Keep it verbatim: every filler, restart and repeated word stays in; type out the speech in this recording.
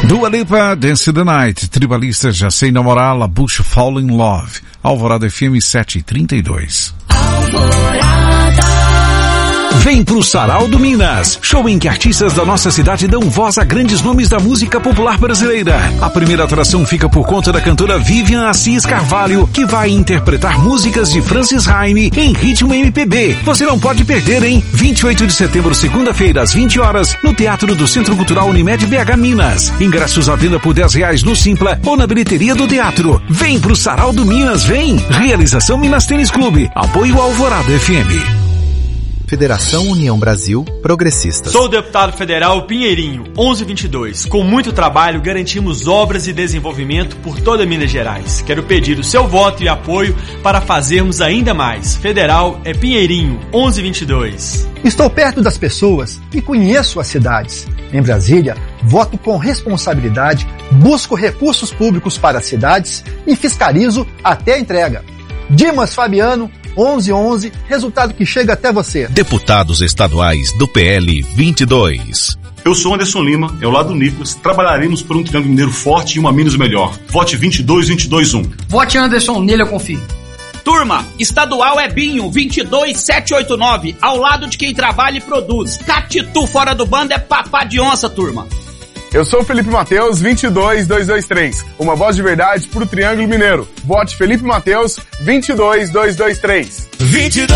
Dua Lipa, Dance the Night, Tribalista, Já Sei Namorar, La Bouche, Fall in Love. Alvorada F M sete e trinta e dois. Vem pro Sarau do Minas, show em que artistas da nossa cidade dão voz a grandes nomes da música popular brasileira. A primeira atração fica por conta da cantora Vivian Assis Carvalho, que vai interpretar músicas de Francis Raine em ritmo M P B. Você não pode perder, hein? vinte e oito de setembro, segunda-feira, às vinte horas, no Teatro do Centro Cultural Unimed B H Minas. Ingressos à venda por dez reais no Simpla ou na bilheteria do teatro. Vem pro Sarau do Minas, vem! Realização Minas Tênis Clube. Apoio Alvorada F M. Federação União Brasil Progressistas. Sou o deputado federal Pinheirinho, onze vinte e dois. Com muito trabalho, garantimos obras e desenvolvimento por toda Minas Gerais. Quero pedir o seu voto e apoio para fazermos ainda mais. Federal é Pinheirinho, onze vinte e dois. Estou perto das pessoas e conheço as cidades. Em Brasília, voto com responsabilidade, busco recursos públicos para as cidades e fiscalizo até a entrega. Dimas Fabiano, onze onze, resultado que chega até você. Deputados estaduais do P L vinte e dois. Eu sou Anderson Lima, ao lado do Nicolas, trabalharemos por um Triângulo Mineiro forte e uma Minas melhor. Vote vinte e dois vinte e dois um. Vote Anderson, nele eu confio. Turma, estadual é Binho, vinte e dois sete oito nove, ao lado de quem trabalha e produz. Catitu fora do bando é papá de onça, turma. Eu sou o Felipe Mateus, vinte e dois dois dois três. Uma voz de verdade pro Triângulo Mineiro. Vote Felipe Mateus, vinte e dois dois dois três. vinte e dois